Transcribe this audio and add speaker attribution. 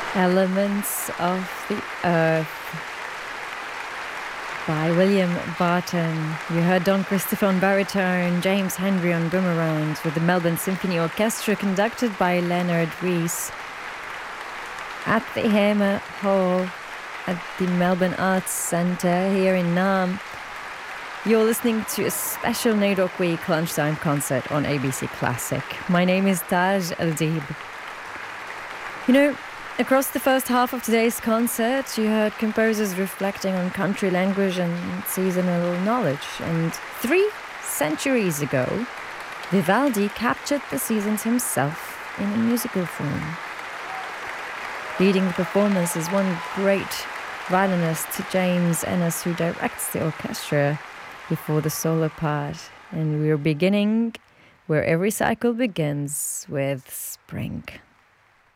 Speaker 1: Elements of the Earth by William Barton. You heard Don Christopher on baritone, James Hendry on boomerangs with the Melbourne Symphony Orchestra conducted by Leonard Rees at the Hamer Hall at the Melbourne Arts Centre here in Naarm. You're listening to a special NAIDOC Week lunchtime concert on ABC Classic. My name is Taj Al-Deeb. You know, across the first half of today's concert, you heard composers reflecting on country language and seasonal knowledge. And 3 centuries ago, Vivaldi captured the seasons himself in a musical form. Leading the performance is one great violinist, James Ennis, who directs the orchestra before the solo part. And we're beginning where every cycle begins, with spring.